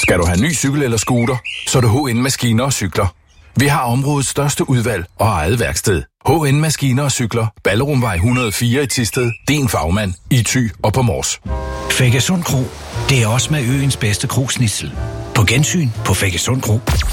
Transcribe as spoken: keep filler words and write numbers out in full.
Skal du have ny cykel eller scooter, så er det H N Maskiner og Cykler. Vi har områdets største udvalg og eget værksted. H N Maskiner og Cykler. Ballerumvej et hundrede og fire i Thisted. Din fagmand i Thy og på Mors. Fækkesund Kro. Det er også med øens bedste krogsnitsel. På gensyn på Fækkesund Kro.